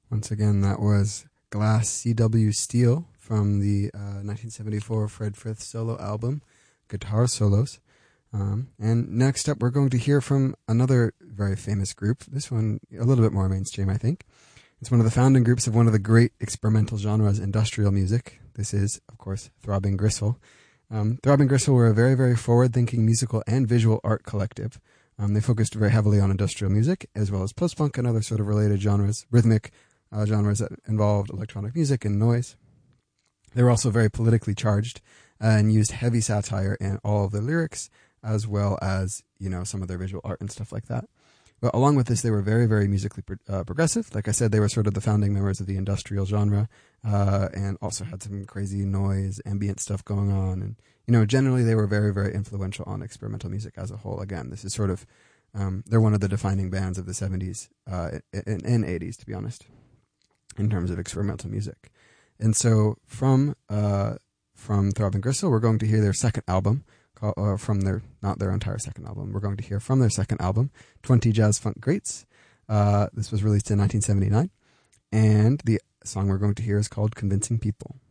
Once again, that was Glass C.W. Steel from the 1974 Fred Frith solo album, Guitar Solos. And next up, we're going to hear from another very famous group. This one, a little bit more mainstream, I think. It's one of the founding groups of one of the great experimental genres, industrial music. This is, of course, Throbbing Gristle. Throbbing Gristle were a very, very forward-thinking musical and visual art collective. They focused very heavily on industrial music, as well as post-punk and other sort of related genres, rhythmic genres that involved electronic music and noise. They were also very politically charged and used heavy satire in all of their lyrics, as well as, some of their visual art and stuff like that. But along with this, they were very, very musically progressive. Like I said, they were sort of the founding members of the industrial genre, and also had some crazy noise, ambient stuff going on. And, generally they were very, very influential on experimental music as a whole. Again, this is sort of, they're one of the defining bands of the 70s and 80s, to be honest, in terms of experimental music. And so from Throbbing Gristle, we're going to hear their second album, not their entire second album. We're going to hear from their second album, 20 Jazz Funk Greats. This was released in 1979, and the song we're going to hear is called Convincing People.